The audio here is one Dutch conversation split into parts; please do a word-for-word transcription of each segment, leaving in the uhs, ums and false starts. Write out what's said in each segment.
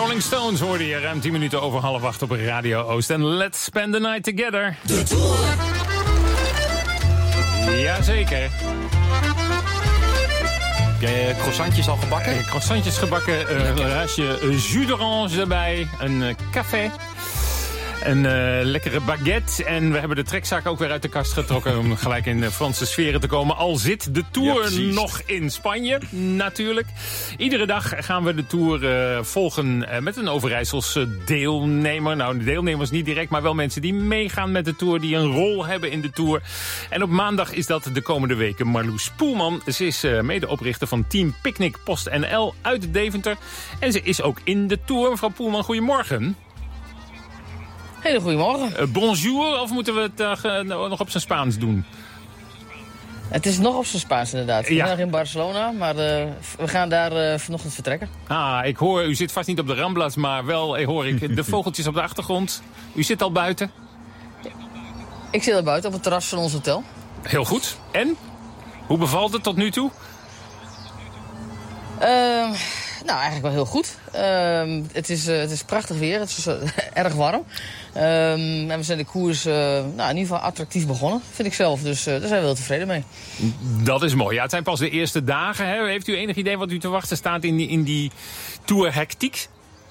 Rolling Stones hoorde je ruim tien minuten over half acht op Radio Oost. En let's spend the night together. De Tour. Jazeker. Heb jij croissantjes al gebakken? Uh, croissantjes gebakken, uh, een rasje jus d'orange erbij, een uh, café. Een uh, lekkere baguette. En we hebben de trekzak ook weer uit de kast getrokken om gelijk in de Franse sferen te komen. Al zit de Tour ja, nog in Spanje, natuurlijk. Iedere dag gaan we de Tour uh, volgen uh, met een Overijsselse deelnemer. Nou, de deelnemers niet direct, maar wel mensen die meegaan met de Tour, die een rol hebben in de Tour. En op maandag is dat de komende weken Marloes Poelman. Ze is uh, medeoprichter van Team Picnic Post N L uit Deventer. En ze is ook in de Tour. Mevrouw Poelman, goedemorgen. Hele goedemorgen. Uh, bonjour, of moeten we het uh, nog op zijn Spaans doen? Het is nog op zijn Spaans inderdaad. We ja. zijn nog in Barcelona, maar uh, we gaan daar uh, vanochtend vertrekken. Ah, ik hoor, u zit vast niet op de Ramblas, maar wel eh, hoor ik de vogeltjes op de achtergrond. U zit al buiten? Ik zit al buiten op het terras van ons hotel. Heel goed. En? Hoe bevalt het tot nu toe? Uh, nou, eigenlijk wel heel goed. Uh, het, is, uh, het is prachtig weer. Het is uh, erg warm. Uh, en we zijn de koers uh, nou, in ieder geval attractief begonnen, vind ik zelf. Dus uh, daar zijn we heel tevreden mee. Dat is mooi. Ja, het zijn pas de eerste dagen. Hè? Heeft u enig idee wat u te wachten staat in die, in die Tour hectiek?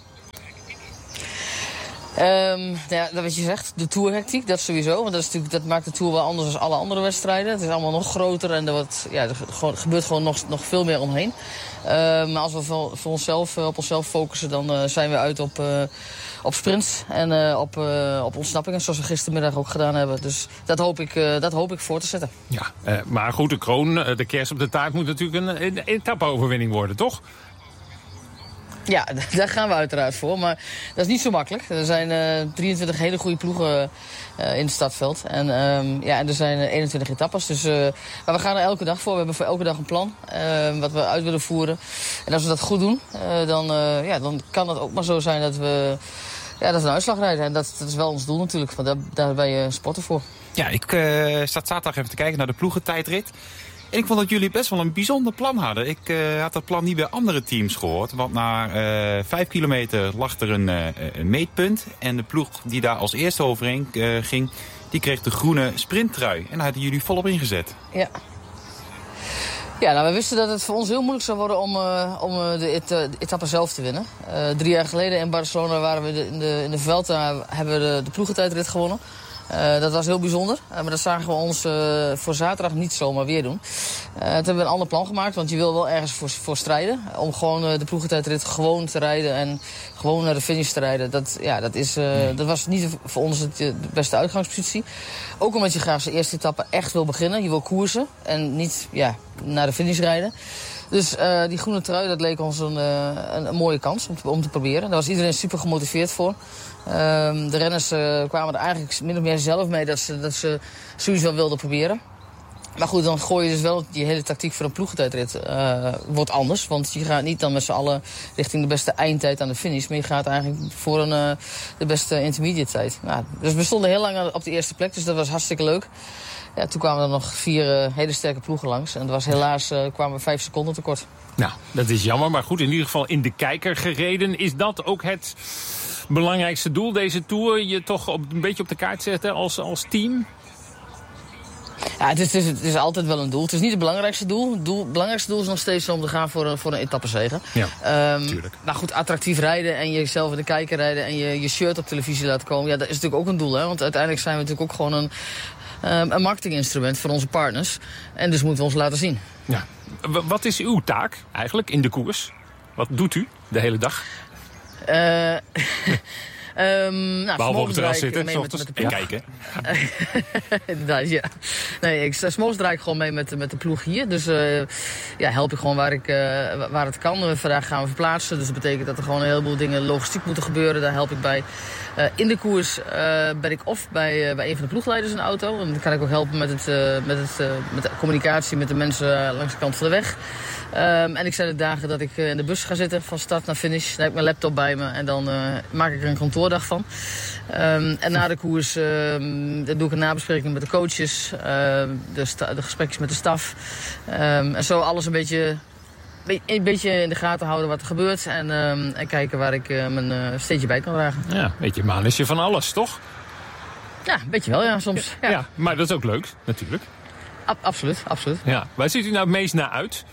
Um, ja, dat wat je zegt, de Tour-hectiek, dat sowieso. Want dat, is natuurlijk, dat maakt de Tour wel anders dan alle andere wedstrijden. Het is allemaal nog groter en er, wordt, ja, er gebeurt gewoon nog, nog veel meer omheen. Uh, maar als we voor, voor onszelf, op onszelf focussen, dan uh, zijn we uit op, uh, op sprints en uh, op, uh, op ontsnappingen. Zoals we gistermiddag ook gedaan hebben. Dus dat hoop ik, uh, dat hoop ik voor te zetten. Ja, uh, maar goed, de kroon, de kers op de taart moet natuurlijk een, een etappe-overwinning worden, toch? Ja, daar gaan we uiteraard voor. Maar dat is niet zo makkelijk. Er zijn uh, drieëntwintig hele goede ploegen uh, in het startveld. En, um, ja, en er zijn eenentwintig etappes. Dus, uh, maar we gaan er elke dag voor. We hebben voor elke dag een plan uh, wat we uit willen voeren. En als we dat goed doen, uh, dan, uh, ja, dan kan het ook maar zo zijn dat we, ja, dat we een uitslag rijden. En dat, dat is wel ons doel natuurlijk. Want daar, daar ben je sporter voor. Ja, ik uh, zat zaterdag even te kijken naar de ploegentijdrit. En ik vond dat jullie best wel een bijzonder plan hadden. Ik uh, had dat plan niet bij andere teams gehoord. Want na uh, vijf kilometer lag er een, uh, een meetpunt. En de ploeg die daar als eerste overheen uh, ging, die kreeg de groene sprinttrui. En daar hadden jullie volop ingezet. Ja. Ja, nou, we wisten dat het voor ons heel moeilijk zou worden om, uh, om uh, de, et, uh, de etappe zelf te winnen. Uh, drie jaar geleden in Barcelona waren we de, in, de, in de Vuelta, hebben we de, de ploegentijdrit gewonnen. Uh, dat was heel bijzonder, uh, maar dat zagen we ons uh, voor zaterdag niet zomaar weer doen. Uh, toen hebben we een ander plan gemaakt, want je wil wel ergens voor, voor strijden. Om gewoon uh, de ploegentijdrit gewoon te rijden en gewoon naar de finish te rijden. Dat, ja, dat, is, uh, nee. dat was niet voor ons het, de beste uitgangspositie. Ook omdat je graag zijn eerste etappe echt wil beginnen. Je wil koersen en niet ja, naar de finish rijden. Dus uh, die groene trui, dat leek ons een, uh, een, een mooie kans om te, om te proberen. Daar was iedereen super gemotiveerd voor. Uh, de renners uh, kwamen er eigenlijk min of meer zelf mee dat ze, dat ze sowieso wel wilden proberen. Maar goed, dan gooi je dus wel die hele tactiek voor een ploegentijdrit uh, wordt anders. Want je gaat niet dan met z'n allen richting de beste eindtijd aan de finish. Maar je gaat eigenlijk voor een, uh, de beste intermediate tijd. Nou, dus we stonden heel lang op de eerste plek, dus dat was hartstikke leuk. Ja, toen kwamen er nog vier uh, hele sterke ploegen langs. En dat was helaas uh, kwamen we vijf seconden tekort. Nou, dat is jammer. Maar goed, in ieder geval in de kijker gereden. Is dat ook het belangrijkste doel, deze Tour? Je toch op, een beetje op de kaart zetten als, als team? Ja, het is, het, is, het is altijd wel een doel. Het is niet het belangrijkste doel. Het, doel, het belangrijkste doel is nog steeds om te gaan voor een, voor een etappezege. Ja, um, tuurlijk. Maar goed, attractief rijden en jezelf in de kijker rijden en je, je shirt op televisie laten komen. Ja, dat is natuurlijk ook een doel. Hè? Want uiteindelijk zijn we natuurlijk ook gewoon een, um, een marketinginstrument voor onze partners. En dus moeten we ons laten zien. Ja. W- wat is uw taak eigenlijk in de koers? Wat doet u de hele dag? Uh, Um, nou, behalve op het terras zitten, mee met, met de en kijken. Inderdaad, ja. Nee, ik, 's morgens draai ik gewoon mee met, met de ploeg hier. Dus uh, ja, help ik gewoon waar, ik, uh, waar het kan. Vandaag gaan we verplaatsen. Dus dat betekent dat er gewoon een heleboel dingen logistiek moeten gebeuren. Daar help ik bij. Uh, in de koers uh, ben ik of bij, uh, bij een van de ploegleiders in de auto. En dan kan ik ook helpen met, het, uh, met, het, uh, met de communicatie met de mensen uh, langs de kant van de weg. Um, en ik zijn de dagen dat ik uh, in de bus ga zitten van start naar finish. Dan heb ik mijn laptop bij me en dan uh, maak ik er een kantoordag van. Um, en na de koers uh, dan doe ik een nabespreking met de coaches, uh, de, sta- de gesprekjes met de staf. Um, en zo alles een beetje een beetje in de gaten houden wat er gebeurt. En, uh, en kijken waar ik uh, mijn uh, steentje bij kan dragen. Ja, een beetje manusje van alles, toch? Ja, een beetje wel, ja, soms. Ja, ja. ja maar dat is ook leuk, natuurlijk. A- absoluut, absoluut. Ja. Waar ziet u nou het meest naar uit?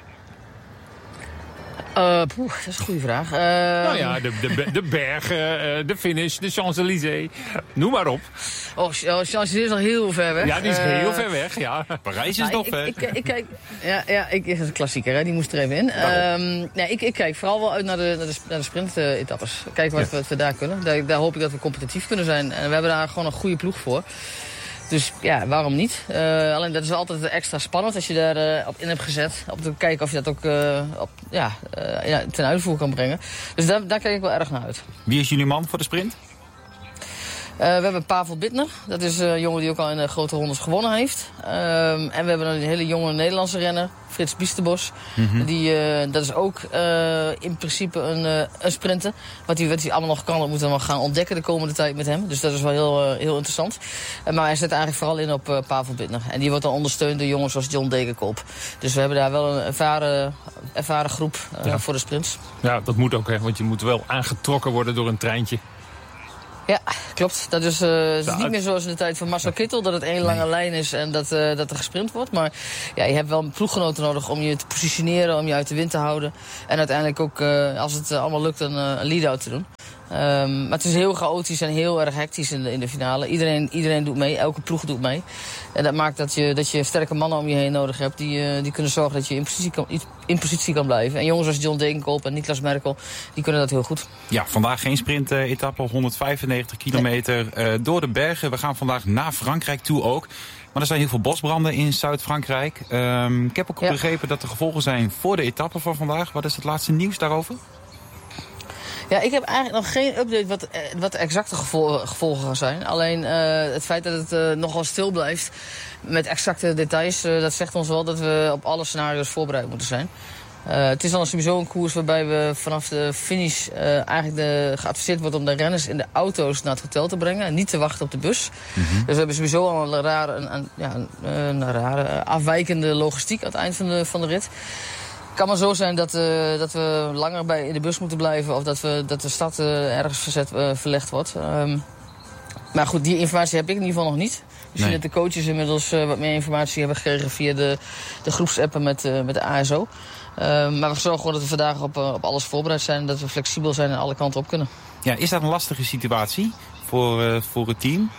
Uh, poeh, dat is een goede vraag. Uh, nou ja, de, de, de bergen, uh, de finish, de Champs-Élysées. Noem maar op. Oh, Champs-Élysées is al heel ver weg. Ja, die is uh, heel ver weg, ja. Parijs is nog ver. Ik, ik, ik kijk, ja, ja, ik, is een klassieker, hè? Die moest er even in. Um, nee, ik, ik kijk vooral wel uit naar de, naar de, naar de sprint-etappes. Kijken wat, ja. we, wat we daar kunnen. Daar, daar hoop ik dat we competitief kunnen zijn. En we hebben daar gewoon een goede ploeg voor. Dus ja, waarom niet? Uh, alleen dat is altijd extra spannend als je daar uh, op in hebt gezet. Om te kijken of je dat ook uh, op, ja, uh, ja, ten uitvoer kan brengen. Dus daar, daar kijk ik wel erg naar uit. Wie is jullie man voor de sprint? Uh, we hebben Pavel Bittner. Dat is een jongen die ook al in de grote rondes gewonnen heeft. Um, en we hebben een hele jonge Nederlandse renner, Frits Biesterbos. Mm-hmm. Die, uh, dat is ook uh, in principe een, uh, een sprinter. Wat hij, wat hij allemaal nog kan, dat moeten we gaan ontdekken de komende tijd met hem. Dus dat is wel heel, uh, heel interessant. Uh, maar hij zet eigenlijk vooral in op uh, Pavel Bittner. En die wordt dan ondersteund door jongens zoals John Degenkolb. Dus we hebben daar wel een ervaren, ervaren groep uh, ja. voor de sprints. Ja, dat moet ook, hè, want je moet wel aangetrokken worden door een treintje. Ja, klopt. Dat is, uh, het is niet meer zoals in de tijd van Marcel Kittel, dat het één lange nee. lijn is en dat, uh, dat er gesprint wordt. Maar ja, je hebt wel ploeggenoten nodig om je te positioneren, om je uit de wind te houden. En uiteindelijk ook, uh, als het uh, allemaal lukt, een, uh, een lead-out te doen. Um, maar het is heel chaotisch en heel erg hectisch in de, in de finale. Iedereen, iedereen doet mee, elke ploeg doet mee. En dat maakt dat je, dat je sterke mannen om je heen nodig hebt die, uh, die kunnen zorgen dat je in positie, kan, in positie kan blijven. En jongens als John Degenkolb en Niklas Merkel, die kunnen dat heel goed. Ja, vandaag geen sprint-etappe, honderdvijfennegentig kilometer nee. uh, door de bergen. We gaan vandaag naar Frankrijk toe ook. Maar er zijn heel veel bosbranden in Zuid-Frankrijk. Um, ik heb ook ja. begrepen dat er gevolgen zijn voor de etappe van vandaag. Wat is het laatste nieuws daarover? Ja, ik heb eigenlijk nog geen update wat, wat de exacte gevolgen, gevolgen gaan zijn. Alleen uh, het feit dat het uh, nogal stil blijft met exacte details, uh, dat zegt ons wel dat we op alle scenario's voorbereid moeten zijn. Uh, het is dan sowieso een koers waarbij we vanaf de finish uh, eigenlijk de, geadviseerd wordt om de renners in de auto's naar het hotel te brengen en niet te wachten op de bus. Mm-hmm. Dus we hebben sowieso al een rare, een, een, ja, een, een rare afwijkende logistiek aan het eind van de, van de rit. Het kan maar zo zijn dat, uh, dat we langer bij in de bus moeten blijven of dat, we, dat de stad uh, ergens verzet, uh, verlegd wordt. Um, maar goed, die informatie heb ik in ieder geval nog niet. Ik zie dat de coaches inmiddels uh, wat meer informatie hebben gekregen via de, de groepsappen met, uh, met de A S O. Uh, maar we zorgen gewoon dat we vandaag op, uh, op alles voorbereid zijn en dat we flexibel zijn en alle kanten op kunnen. Ja, is dat een lastige situatie voor, uh, voor het team?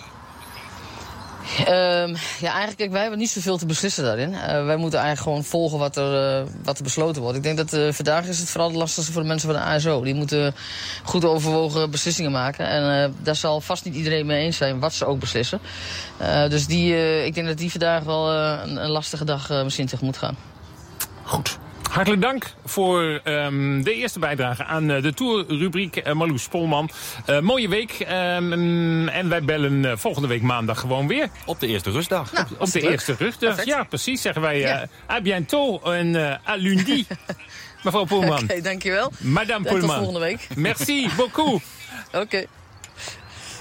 Um, ja, eigenlijk, kijk, wij hebben niet zoveel te beslissen daarin. Uh, wij moeten eigenlijk gewoon volgen wat er, uh, wat er besloten wordt. Ik denk dat uh, vandaag is het vooral het lastigste voor de mensen van de A S O. Die moeten goed overwogen beslissingen maken. En uh, daar zal vast niet iedereen mee eens zijn wat ze ook beslissen. Uh, dus die, uh, ik denk dat die vandaag wel uh, een, een lastige dag uh, misschien tegemoet gaan. Goed. Hartelijk dank voor um, de eerste bijdrage aan uh, de Tour-rubriek. Uh, Marloes Polman, uh, mooie week. Um, en wij bellen uh, volgende week maandag gewoon weer. Op de eerste rustdag. Nou, op op de leuk. eerste rustdag. Perfect. Ja, precies. Zeggen wij uh, ja. à bientôt en uh, à lundi. Mevrouw Polman. Oké, okay, dankjewel. Madame en Polman. Tot volgende week. Merci beaucoup. Oké. Okay.